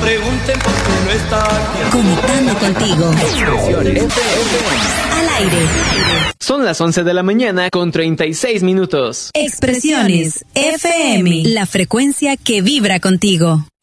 pregunten por qué no está aquí. Conectando contigo. Expresiones Al aire. Son las 11 de la mañana con 36 minutos. Expresiones FM. La frecuencia que vibra contigo.